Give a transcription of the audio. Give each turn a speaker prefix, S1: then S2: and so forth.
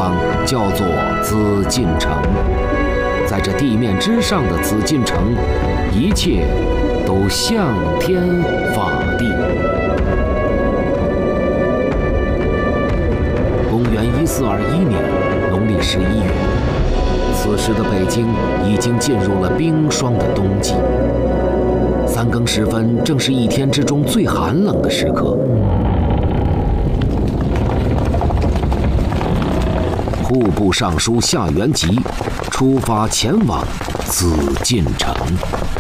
S1: 方叫做紫禁城。在这地面之上的紫禁城，一切都向天法地。公元1421年农历11月，此时的北京已经进入了冰霜的冬季。3更时分，正是一天之中最寒冷的时刻。户部尚书夏元吉出发前往紫禁城。